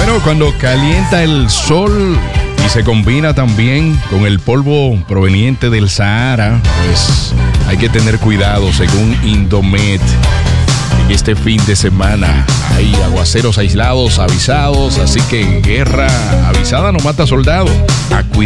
Bueno, cuando calienta el sol y se combina también con el polvo proveniente del Sahara, pues hay que tener cuidado, según Indomet. En este fin de semana hay aguaceros aislados, avisados, así que guerra avisada no mata soldado. A cuidar.